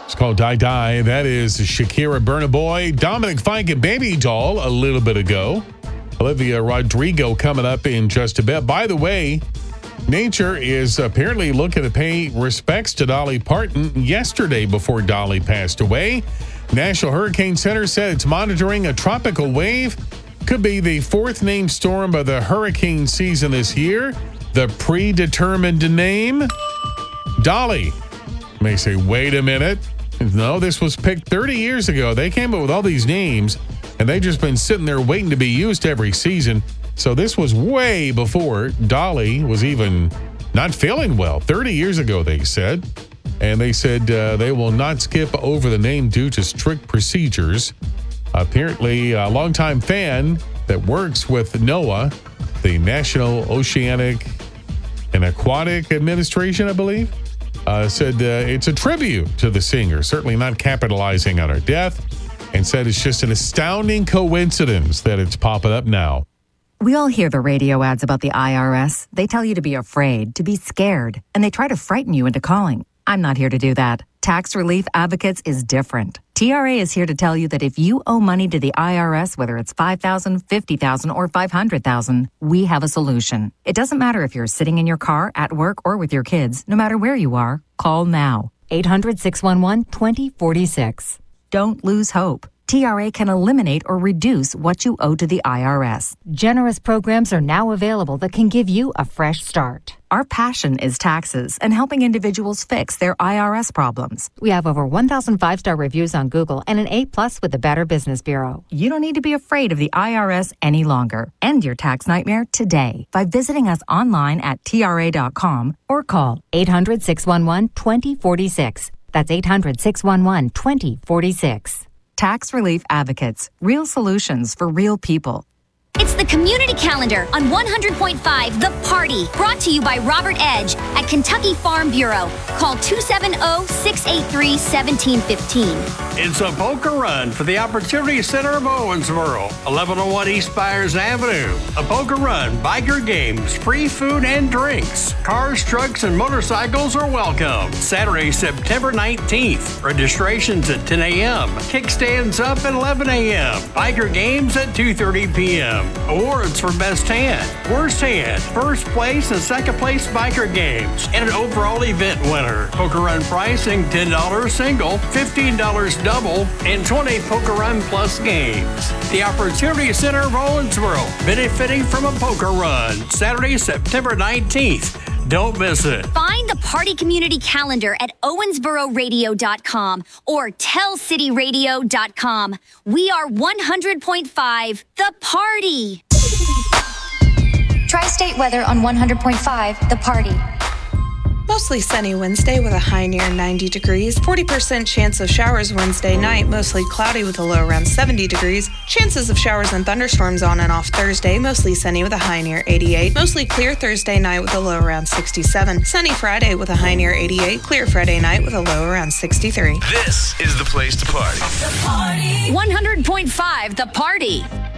It's called Die Die. That is Shakira, Burna Boy, Dominic Fike, and Baby Doll a little bit ago. Olivia Rodrigo coming up in just a bit. By the way, Nature is apparently looking to pay respects to Dolly Parton yesterday before Dolly passed away. National Hurricane Center said it's monitoring a tropical wave. Could be the fourth named storm of the hurricane season this year. The predetermined name, Dolly. You may say, wait a minute. No, this was picked 30 years ago. They came up with all these names, and they've just been sitting there waiting to be used every season. So this was way before Dolly was even not feeling well. 30 years ago, they said. And they said they will not skip over the name due to strict procedures. Apparently, a longtime fan that works with NOAA, the National Oceanic and Aquatic Administration, I believe, said it's a tribute to the singer, certainly not capitalizing on her death, and said it's just an astounding coincidence that it's popping up now. We all hear the radio ads about the IRS. They tell you to be afraid, to be scared, and they try to frighten you into calling. I'm not here to do that. Tax Relief Advocates is different. TRA is here to tell you that if you owe money to the IRS, whether it's $5,000, $50,000, or $500,000, we have a solution. It doesn't matter if you're sitting in your car, at work, or with your kids. No matter where you are, call now. 800-611-2046. Don't lose hope. TRA can eliminate or reduce what you owe to the IRS. Generous programs are now available that can give you a fresh start. Our passion is taxes and helping individuals fix their IRS problems. We have over 1,000 5-star reviews on Google and an A+ with the Better Business Bureau. You don't need to be afraid of the IRS any longer. End your tax nightmare today by visiting us online at TRA.com or call 800-611-2046. That's 800-611-2046. Tax Relief Advocates. Real solutions for real people. It's the Community Calendar on 100.5 The Party, brought to you by Robert Edge at Kentucky Farm Bureau. Call 270-683-1715. It's a poker run for the Opportunity Center of Owensboro, 1101 East Byers Avenue. A poker run, biker games, free food and drinks. Cars, trucks, and motorcycles are welcome. Saturday, September 19th. Registrations at 10 a.m. Kickstands up at 11 a.m. Biker games at 2:30 p.m. Awards for Best Hand, Worst Hand, First Place, and Second Place Biker Games, and an overall event winner. Poker Run pricing $10 single, $15 double, and 20 Poker Run Plus games. The Opportunity Center of Owensboro, benefiting from a poker run. Saturday, September 19th. Don't miss it. Find the Party Community Calendar at owensbororadio.com or tellcityradio.com. We are 100.5 The Party. Tri-State weather on 100.5 The Party. Mostly sunny Wednesday with a high near 90 degrees. 40% chance of showers Wednesday night. Mostly cloudy with a low around 70 degrees. Chances of showers and thunderstorms on and off Thursday. Mostly sunny with a high near 88. Mostly clear Thursday night with a low around 67. Sunny Friday with a high near 88. Clear Friday night with a low around 63. This is the place to party. The Party. 100.5 The Party.